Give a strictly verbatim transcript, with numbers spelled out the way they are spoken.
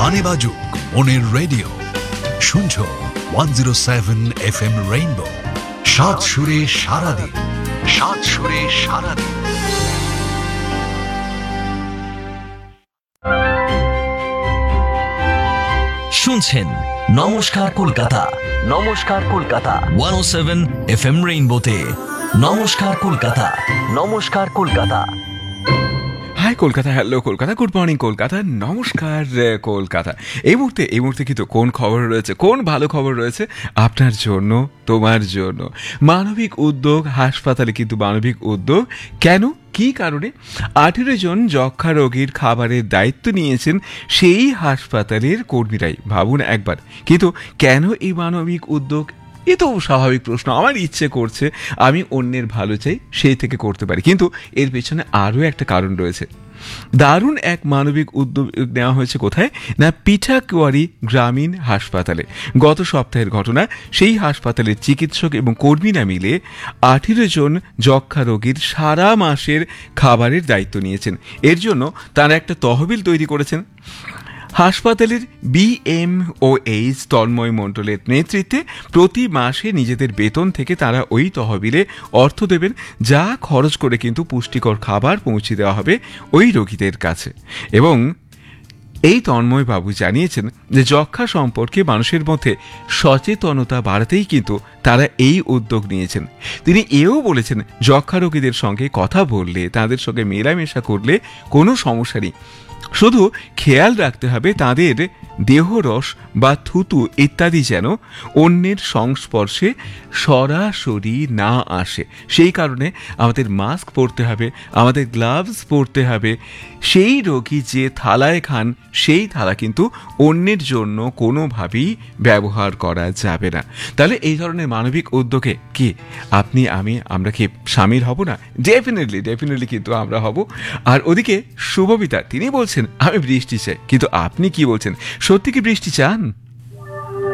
গানে বাজুক মনের রেডিও, শুনছো one zero seven F M rainbow, সাত সুরে সারাদিন, সাত সুরে সারাদিন। শুনছেন নমস্কার কলকাতা, নমস্কার কলকাতা ওয়ান ও সেভেন এফ এম রেইনবোতে। নমস্কার কলকাতা, নমস্কার Kolkata. High Kolkata, hello Kolkata, good morning Kolkata, নমস্কার কলকাতা। এই মুহূর্তে এই মুহূর্তে কিন্তু কোন খবর রয়েছে, কোন ভালো খবর রয়েছে আপনার জন্য, তোমার জন্য। মানবিক উদ্যোগ, হাসপাতালে কিন্তু মানবিক উদ্যোগ কেন, কি কারণে? আঠেরো জন যক্ষা রোগীর খাবারের দায়িত্ব নিয়েছেন সেই হাসপাতালের কর্মীরাই। ভাবুন একবার, কিন্তু কেন এই মানবিক উদ্যোগ? এ তো স্বাভাবিক প্রশ্ন। আমার ইচ্ছে করছে আমি অন্যের ভালো চাই, সেই থেকে করতে পারি, কিন্তু এর পেছনে আরও একটা কারণ রয়েছে। দারুণ এক মানবিক উদ্যোগ নেওয়া হয়েছে কোথায় না, পিঠাকুয়ারি গ্রামীণ হাসপাতালে। গত সপ্তাহের ঘটনা, সেই হাসপাতালের চিকিৎসক এবং কর্মীরা মিলে আঠেরো জন যক্ষা রোগীর সারা মাসের খাবারের দায়িত্ব নিয়েছেন। এর জন্য তারা একটা তহবিল তৈরি করেছেন। হাসপাতালের বিএমওএইচ তন্ময় মণ্ডলের নেতৃত্বে প্রতি মাসে নিজেদের বেতন থেকে তারা ওই তহবিলে অর্থ দেবেন, যা খরচ করে কিন্তু পুষ্টিকর খাবার পৌঁছে দেওয়া হবে ওই রোগীদের কাছে। এবং এই তন্ময় বাবু জানিয়েছেন যে যক্ষা সম্পর্কে মানুষের মধ্যে সচেতনতা বাড়াতেই কিন্তু তারা এই উদ্যোগ নিয়েছেন। তিনি এও বলেছেন, যক্ষা রোগীদের সঙ্গে কথা বললে, তাদের সঙ্গে মেলামেশা করলে কোনো সমস্যা নেই, শুধু খেয়াল রাখতে হবে তাদের দেহরস বা থুতু ইত্যাদি যেন অন্যের সংস্পর্শে সরাসরি না আসে। সেই কারণে আমাদের মাস্ক পরতে হবে, আমাদের গ্লাভস পরতে হবে। সেই রোগী যে থালায় খান, সেই থালা কিন্তু অন্যের জন্য কোনোভাবেই ব্যবহার করা যাবে না। তাহলে এই ধরনের মানবিক উদ্যোগে কি আপনি আমি আমরা কি সামিল হব না? ডেফিনেটলি ডেফিনেটলি কিন্তু আমরা হব। আর ওদিকে শুভবিতা তিনি বলছেন আমি বৃষ্টি চাই, কিন্তু আপনি কি বলছেন? সত্যি কি বৃষ্টি চান?